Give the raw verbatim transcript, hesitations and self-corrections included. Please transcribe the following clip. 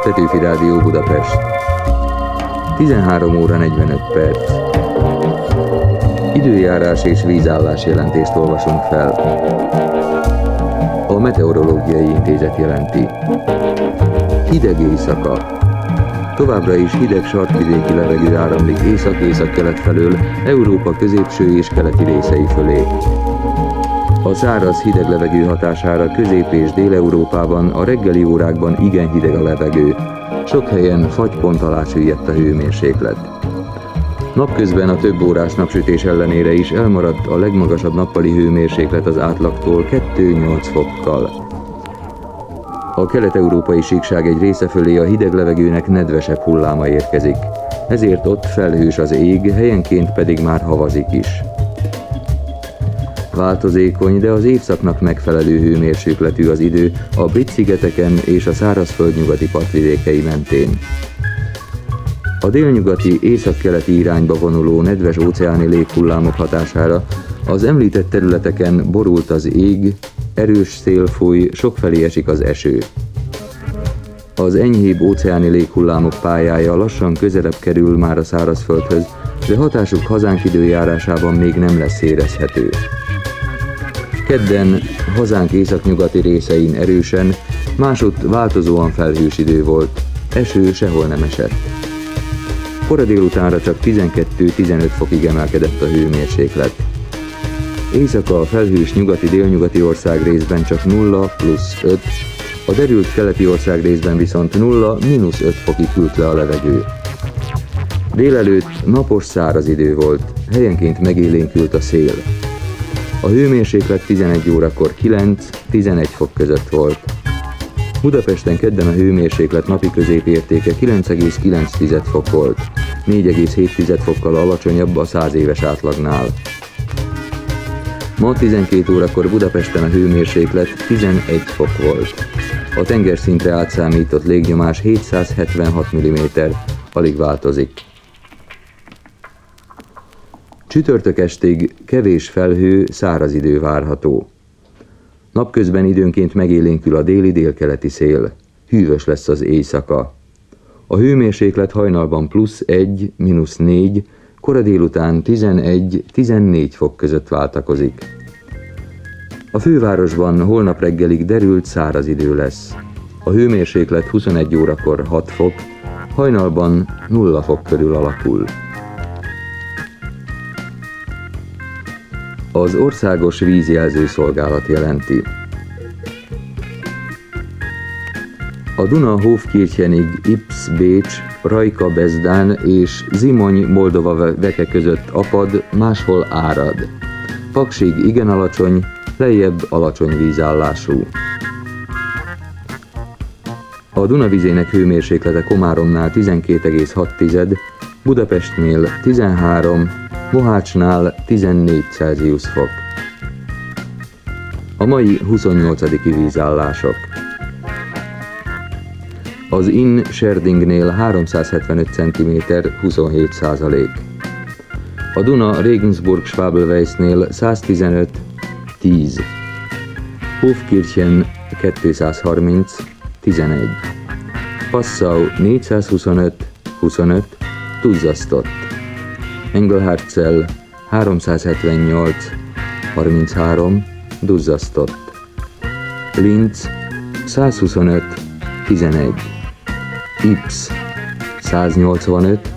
Petőfi Rádió Budapest. tizenhárom óra negyvenöt perc. Időjárás és vízállás jelentést olvasunk fel. A Meteorológiai Intézet jelenti. Hideg éjszaka. Továbbra is hideg sarkvidéki levegő áramlik észak-észak-kelet felől Európa középső és keleti részei fölé. A száraz hideg levegő hatására Közép- és Dél-Európában a reggeli órákban igen hideg a levegő. Sok helyen fagypont alá süllyedt a hőmérséklet. Napközben a több órás napsütés ellenére is elmaradt a legmagasabb nappali hőmérséklet az átlagtól kettő-nyolc fokkal. A kelet-európai síkság egy része fölé a hideg levegőnek nedvesebb hulláma érkezik, ezért ott felhős az ég, helyenként pedig már havazik is. Változékony, de az évszaknak megfelelő hőmérsékletű az idő a Brit-szigeteken és a szárazföld nyugati partvidékei mentén. A délnyugati, északkeleti irányba vonuló nedves óceáni léghullámok hatására az említett területeken borult az ég, erős szél fúj, sokfelé esik az eső. Az enyhébb óceáni léghullámok pályája lassan közelebb kerül már a szárazföldhöz, de hatásuk hazánk időjárásában még nem lesz érezhető. Kedden hazánk északnyugati részein erősen, másutt változóan felhős idő volt, eső sehol nem esett. Kora délutánra csak tizenkettő-tizenöt fokig emelkedett a hőmérséklet. Éjszaka a felhős nyugati-délnyugati ország részben csak nulla plusz öt, a derült keleti ország részben viszont nulla mínusz öt fokig hűlt le a levegő. Délelőtt napos száraz idő volt, helyenként megélénkült a szél. A hőmérséklet tizenegy órakor kilenc-tizenegy fok között volt. Budapesten kedden a hőmérséklet napi középértéke kilenc egész kilenc fok volt, négy egész hét fokkal alacsonyabb a száz éves átlagnál. Ma tizenkét órakor Budapesten a hőmérséklet tizenegy fok volt. A tengerszintre átszámított légnyomás hétszázhetvenhat milliméter, alig változik. Csütörtök estig kevés felhő, száraz idő várható. Napközben időnként megélénkül a déli-délkeleti szél. Hűvös lesz az éjszaka. A hőmérséklet hajnalban plusz egy, mínusz négy, kora délután tizenegy-tizennégy fok között váltakozik. A fővárosban holnap reggelig derült száraz idő lesz. A hőmérséklet huszonegy órakor hat fok, hajnalban nulla fok körül alakul. Az Országos Vízjelző Szolgálat jelenti. A Duna Hófkirchenig, Ips Bécs, Rajka Bezdán és Zimony Moldova veke között apad, máshol árad. Paksig igen alacsony, lejjebb alacsony vízállású. A Duna vizének hőmérséklete Komáromnál tizenkét egész hat, Budapestnél tizenhárom, Mohácsnál tizennégy Celsius fok. A mai huszonnyolcadiki vízállások. Az Inn Serdingnél háromszázhetvenöt centiméter, huszonhét százalék. A Duna Regensburg-Schwabelweissnél száztizenöt, tíz. Hofkirchen kétszázharminc, tizenegy. Passau négyszázhuszonöt, huszonöt, duzzasztott. Engelhartzell háromszázhetvennyolc, harminchárom, duzzasztott. Linz százhuszonöt, tizenegy. Ips száznyolcvanöt,